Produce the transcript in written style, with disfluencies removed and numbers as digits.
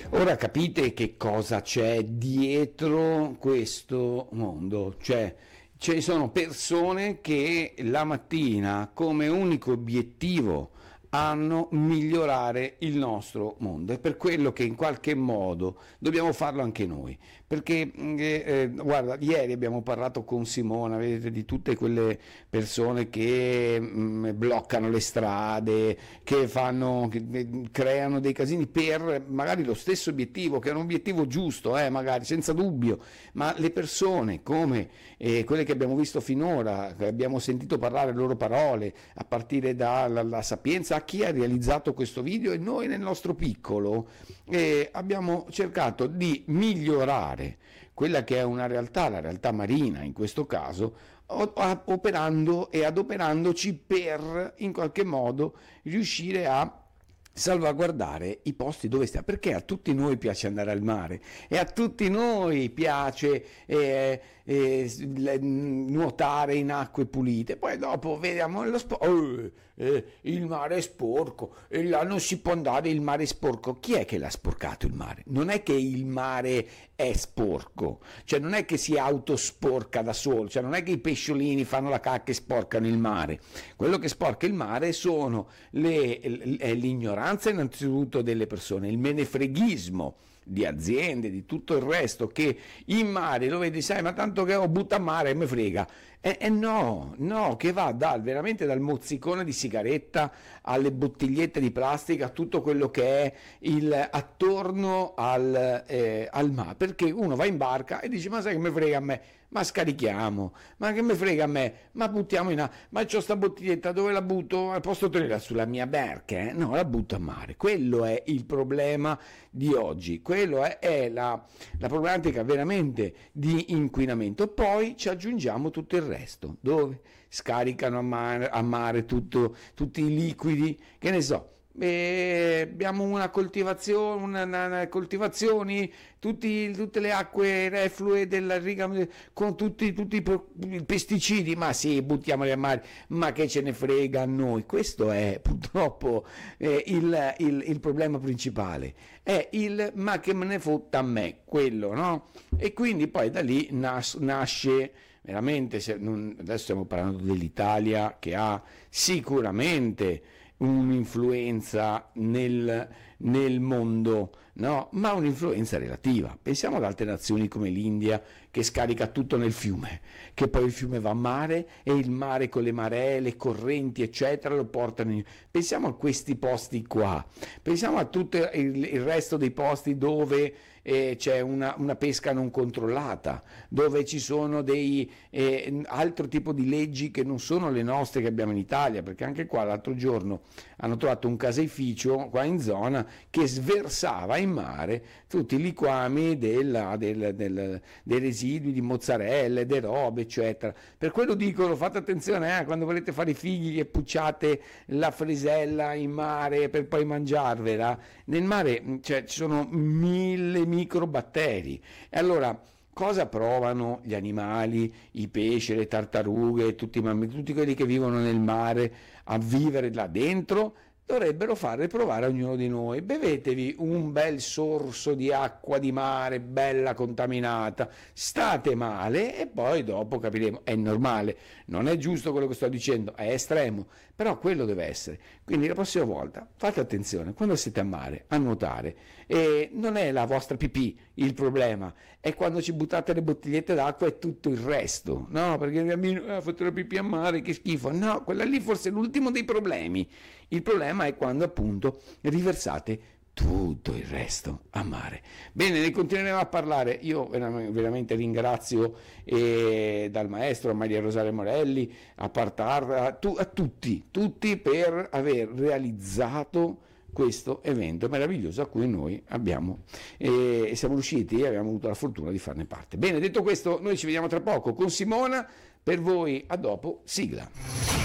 Ora capite che cosa c'è dietro questo mondo, cioè ci sono persone che la mattina come unico obiettivo hanno migliorare il nostro mondo. È per quello che in qualche modo dobbiamo farlo anche noi, perché guarda, ieri abbiamo parlato con Simona, vedete, di tutte quelle persone che bloccano le strade, che creano dei casini per magari lo stesso obiettivo, che è un obiettivo giusto, magari senza dubbio, ma le persone come quelle che abbiamo visto finora, che abbiamo sentito parlare le loro parole, a partire dalla Sapienza, a chi ha realizzato questo video, e noi nel nostro piccolo abbiamo cercato di migliorare quella che è una realtà, la realtà marina in questo caso, operando e adoperandoci per in qualche modo riuscire a salvaguardare i posti dove stiamo, perché a tutti noi piace andare al mare e a tutti noi piace nuotare in acque pulite, poi dopo vediamo il mare è sporco e là non si può andare, il mare è sporco. Chi è che l'ha sporcato il mare? Non è che il mare è sporco, cioè non è che si autosporca da solo, cioè non è che i pesciolini fanno la cacca e sporcano il mare. Quello che sporca il mare sono l'ignoranza innanzitutto delle persone, il menefreghismo di aziende, di tutto il resto, che in mare lo vedi, sai, ma tanto che ho butta a mare e mi frega. No, che va veramente dal mozzicone di sigaretta alle bottigliette di plastica, a tutto quello che è attorno al mare, perché uno va in barca e dice, ma sai che mi frega a me, ma scarichiamo, ma che mi frega a me, ma buttiamo in acqua, ma c'ho sta bottiglietta, dove la butto? Posso tenerla sulla mia barca? No, la butto a mare. Quello è il problema di oggi, quello è la problematica veramente di inquinamento. Poi ci aggiungiamo tutto il resto, dove scaricano a mare tutti i liquidi, che ne so. Abbiamo una coltivazioni, tutte le acque reflue della riga con tutti i pesticidi, ma sì, buttiamoli a mare, ma che ce ne frega a noi. Questo è purtroppo il problema principale, è il ma che me ne fotta a me, quello, no? E quindi poi da lì nasce veramente, adesso stiamo parlando dell'Italia, che ha sicuramente un'influenza nel mondo, no? Ma un'influenza relativa. Pensiamo ad altre nazioni come l'India, che scarica tutto nel fiume, che poi il fiume va a mare e il mare con le maree, le correnti eccetera lo portano Pensiamo a questi posti qua, pensiamo a tutto il resto dei posti dove c'è una pesca non controllata, dove ci sono altro tipo di leggi che non sono le nostre che abbiamo in Italia, perché anche qua l'altro giorno hanno trovato un caseificio qua in zona che sversava in mare tutti i liquami dei residui di mozzarella, de robe eccetera. Per quello dicono, fate attenzione quando volete fare i figli che pucciate la frisella in mare per poi mangiarvela. Nel mare ci sono 1000 microbatteri, e allora cosa provano gli animali, i pesci, le tartarughe, tutti quelli che vivono nel mare a vivere là dentro? Dovrebbero fare provare a ognuno di noi: bevetevi un bel sorso di acqua di mare bella contaminata, state male e poi dopo capiremo. È normale, non è giusto quello che sto dicendo, è estremo, però quello deve essere. Quindi la prossima volta fate attenzione quando siete a mare a nuotare, e non è la vostra pipì il problema, è quando ci buttate le bottigliette d'acqua e tutto il resto, no? Perché il bambino ha fatto la pipì a mare, che schifo. No, quella lì forse è l'ultimo dei problemi. Il problema è quando appunto riversate tutto il resto a mare. Bene, ne continueremo a parlare. Io veramente ringrazio dal maestro, a Maria Rosaria Morelli, a tutti per aver realizzato questo evento meraviglioso a cui noi siamo riusciti e abbiamo avuto la fortuna di farne parte. Bene, detto questo, noi ci vediamo tra poco con Simona. Per voi, a dopo, sigla.